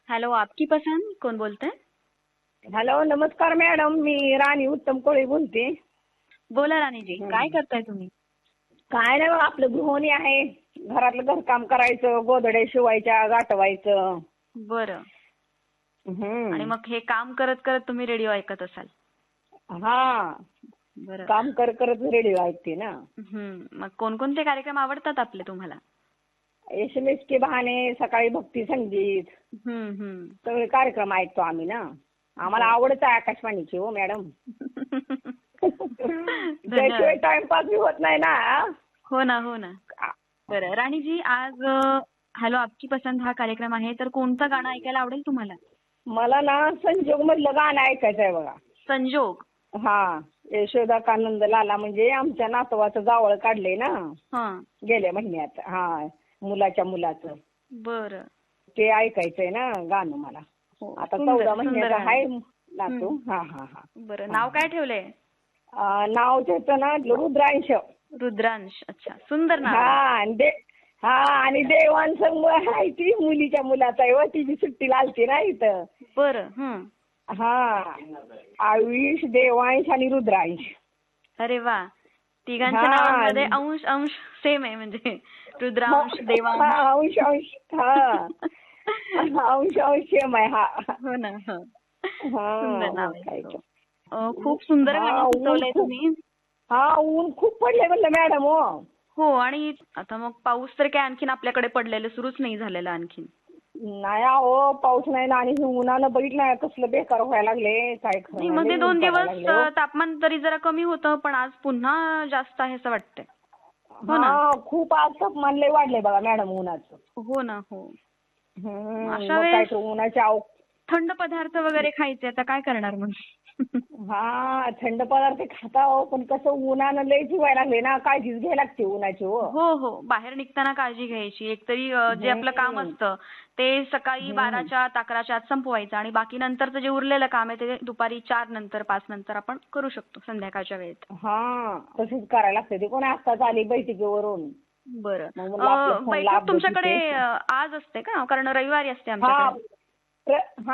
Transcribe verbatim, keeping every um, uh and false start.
Hello, आपकी पसंद कौन बोलते हैं? हॅलो, नमस्कार मॅडम. मी राणी उत्तम कोळी बोलते. बोला राणीजी, काय करताय तुम्ही? काय नाही बा, आपलं गृहिणी आहे. घरातलं घरकाम करायचं, गोधड्या शिवायच्या, गाठवायचं. बरं. हम्म. आणि मग हे काम करत करत तुम्ही रेडिओ ऐकत असाल. हा, बरं. काम कर करत रेडिओ ऐकते ना. हम्म. मग कोणकोणते कार्यक्रम आवडतात आपले तुम्हाला? एस एम एस के बहाणे, सकाळी भक्ती संगीत, हम्म हम्म. सगळे कार्यक्रम ऐकतो आम्ही ना. आम्हाला आवडत आहे आकाशवाणीची हो मॅडम. त्याशिवाय टाइमपास बी होत नाही ना. हो ना हो ना. बरं राणीजी, आज हॅलो आपकी पसंद हा कार्यक्रम आहे, तर कोणतं गाणं ऐकायला आवडेल तुम्हाला? मला ना संजोग मधलं गाणं ऐकायचं आहे बघा. संजोग? हा, यशोदा कानंद लाला, म्हणजे आमच्या नातवाचं जावळ काढले ना गेल्या महिन्यात. हा, मुलाच्या मुलाचं. बरं. ते ऐकायचंय ना गाणं मला. आता चौदा महिन्याचा आहे नातू. हा हा हा. बरं, नाव काय ठेवलंय? नाव त्याचं ना रुद्रांश. रुद्रांश. अच्छा, सुंदर नाव. हा, दे हा आणि देवांश आहे ती मुलीच्या मुलाचा आहे व तिची सुट्टी लागते ना इथं. बरं. हा, आयुष, देवांश आणि रुद्रांश. अरे वा, तिघांच्या नावांमध्ये अंश अंश सेम आहे, म्हणजे रुद्रांश, देवांश. अंश अंश. हा, अंश अंश सेम आहे. हा हो ना. सुंदर नाव आहे. खूप सुंदर गाणं सुचवलंय तुम्ही. हा, ऊन खूप पडले म्हणलं मॅडम. हो हो, आणि आता मग पाऊस तर काय आणखीन आपल्याकडे पडलेलं सुरूच नाही झालेलं आणखीन. नाही हो, पाऊस नाही ना. आणि उन्हानं बघितलं कसलं बेकार व्हायला लागले. काय खरं मध्ये दोन दिवस तापमान तरी जरा कमी होतं, पण आज पुन्हा जास्त आहे असं वाटतंय. हो ना, खूप आज तापमान लय वाढलंय बघा मॅडम उन्हाचं. हो ना. हो. अशा वेळेस उन्हाच्या थंड पदार्थ वगैरे खायचे, आता काय करणार मग? हा, थंड पदार्थ खाता हो, पण कसं उन्हानं लय व्हायला लागले ना. काळजीच घ्यायला लागते उन्हाची. हो हो हो, बाहेर निघताना काळजी घ्यायची. एकतरी जे आपलं काम असतं ते सकाळी बाराच्या अकराच्या आत संपवायचं, आणि बाकी नंतरचं जे उरलेलं काम आहे ते दुपारी चार नंतर पाच नंतर आपण करू शकतो, संध्याकाळच्या वेळेत. हा, तसंच करायला लागतं. ते कोणी आत्ताच आली बैठकीवरून. बरं, बैठक तुमच्याकडे आज असते का? कारण रविवारी असते आमच्याकडे.